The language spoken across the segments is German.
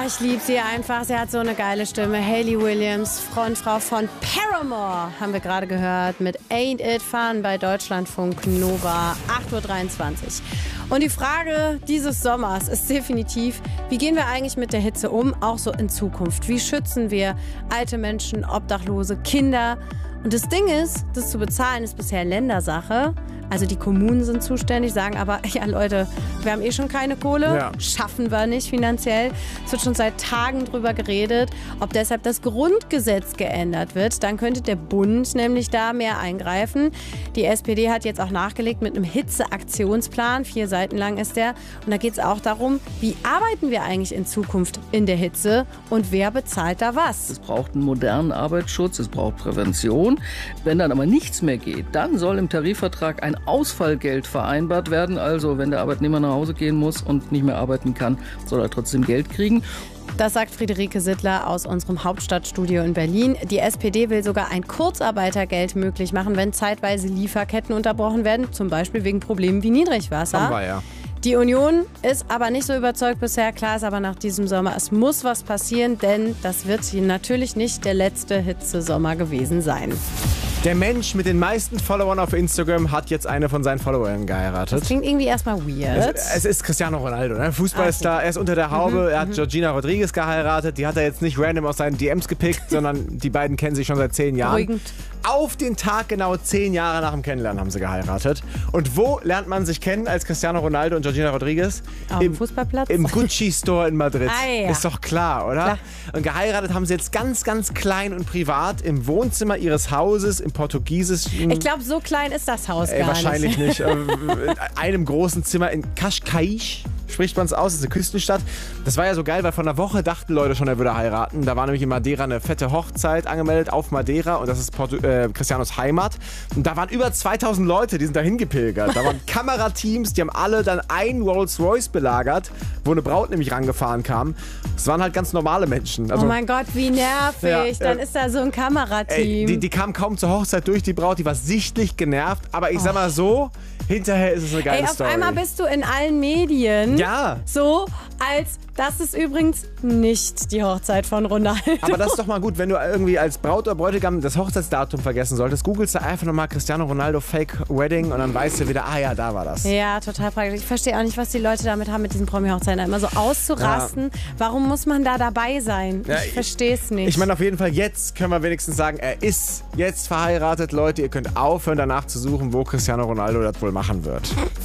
ich liebe sie einfach. Sie hat so eine geile Stimme. Hayley Williams, Frontfrau von Paramore, haben wir gerade gehört mit Ain't It Fun bei Deutschlandfunk Nova, 8:23 Uhr. Und die Frage dieses Sommers ist definitiv, wie gehen wir eigentlich mit der Hitze um, auch so in Zukunft? Wie schützen wir alte Menschen, Obdachlose, Kinder? Und das Ding ist, das zu bezahlen ist bisher Ländersache. Also die Kommunen sind zuständig, sagen aber, ja Leute, wir haben eh schon keine Kohle, schaffen wir nicht finanziell. Es wird schon seit Tagen drüber geredet, ob deshalb das Grundgesetz geändert wird. Dann könnte der Bund nämlich da mehr eingreifen. Die SPD hat jetzt auch nachgelegt mit einem Hitzeaktionsplan, 4 Seiten lang ist der. Und da geht es auch darum, wie arbeiten wir eigentlich in Zukunft in der Hitze und wer bezahlt da was? Es braucht einen modernen Arbeitsschutz, es braucht Prävention. Wenn dann aber nichts mehr geht, dann soll im Tarifvertrag ein Ausfallgeld vereinbart werden. Also wenn der Arbeitnehmer nach Hause gehen muss und nicht mehr arbeiten kann, soll er trotzdem Geld kriegen. Das sagt Friederike Sittler aus unserem Hauptstadtstudio in Berlin. Die SPD will sogar ein Kurzarbeitergeld möglich machen, wenn zeitweise Lieferketten unterbrochen werden, zum Beispiel wegen Problemen wie Niedrigwasser. Haben wir ja. Die Union ist aber nicht so überzeugt bisher. Klar ist aber nach diesem Sommer, es muss was passieren, denn das wird natürlich nicht der letzte Hitzesommer gewesen sein. Der Mensch mit den meisten Followern auf Instagram hat jetzt eine von seinen Followern geheiratet. Das klingt irgendwie erstmal weird. Es ist Cristiano Ronaldo, ne? Fußballstar. Er ist unter der Haube. Er hat Georgina Rodriguez geheiratet. Die hat er jetzt nicht random aus seinen DMs gepickt, sondern die beiden kennen sich schon seit 10 Jahren. Beruhigend. Auf den Tag genau 10 Jahre nach dem Kennenlernen haben sie geheiratet. Und wo lernt man sich kennen als Cristiano Ronaldo und Georgina Rodriguez? Auf dem Fußballplatz? Im Gucci Store in Madrid. Ah, ja. Ist doch klar, oder? Klar. Und geheiratet haben sie jetzt ganz, ganz klein und privat im Wohnzimmer ihres Hauses im portugiesischen... Ich glaube, so klein ist das Haus gar wahrscheinlich nicht. Einem großen Zimmer in Cascais. Spricht man es aus, das ist eine Küstenstadt. Das war ja so geil, weil vor einer Woche dachten Leute schon, er würde heiraten. Da war nämlich in Madeira eine fette Hochzeit angemeldet auf Madeira und das ist Cristianos Heimat. Und da waren über 2000 Leute, die sind dahin gepilgert. Da waren Kamerateams, die haben alle dann ein Rolls-Royce belagert, wo eine Braut nämlich rangefahren kam. Das waren halt ganz normale Menschen. Also, oh mein Gott, wie nervig. Dann ist da so ein Kamerateam. Die kam kaum zur Hochzeit durch, die Braut, die war sichtlich genervt. Aber ich sag mal so, hinterher ist es eine geile Story. Auf einmal bist du in allen Medien. Ja. So, als das ist übrigens nicht die Hochzeit von Ronaldo. Aber das ist doch mal gut, wenn du irgendwie als Braut oder Bräutigam das Hochzeitsdatum vergessen solltest, googelst du einfach nochmal Cristiano Ronaldo Fake Wedding und dann weißt du wieder, ah ja, da war das. Ja, total praktisch. Ich verstehe auch nicht, was die Leute damit haben, mit diesen Promi-Hochzeiten immer so auszurasten. Ja. Warum muss man da dabei sein? Ich verstehe es nicht. Ich meine, auf jeden Fall, jetzt können wir wenigstens sagen, er ist jetzt verheiratet. Leute, ihr könnt aufhören, danach zu suchen, wo Cristiano Ronaldo das wohl machen wird.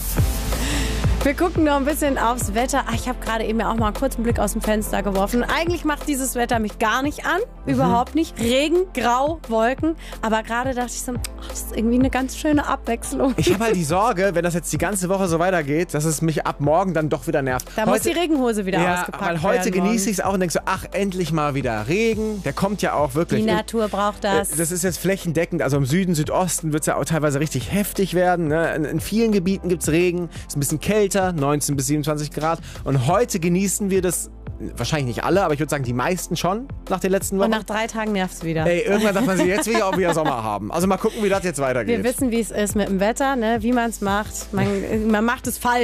Wir gucken noch ein bisschen aufs Wetter. Ich habe gerade eben ja auch mal kurz einen Blick aus dem Fenster geworfen. Eigentlich macht dieses Wetter mich gar nicht an. Überhaupt nicht. Regen, Grau, Wolken. Aber gerade dachte ich so, das ist irgendwie eine ganz schöne Abwechslung. Ich habe halt die Sorge, wenn das jetzt die ganze Woche so weitergeht, dass es mich ab morgen dann doch wieder nervt. Da muss die Regenhose wieder ausgepackt werden. Weil heute genieße ich es auch und denke so, ach, endlich mal wieder Regen. Der kommt ja auch wirklich. Die Natur braucht das. Das ist jetzt flächendeckend. Also im Süden, Südosten wird es ja auch teilweise richtig heftig werden. Ne? In vielen Gebieten gibt es Regen. Ist ein bisschen kälter. 19 bis 27 Grad. Und heute genießen wir das, wahrscheinlich nicht alle, aber ich würde sagen, die meisten schon nach den letzten Wochen. Und nach 3 Tagen nervt es wieder. Ey, irgendwann sagt man sich, jetzt will ich auch wieder Sommer haben. Also mal gucken, wie das jetzt weitergeht. Wir wissen, wie es ist mit dem Wetter, ne? Wie man es macht. Man macht es falsch.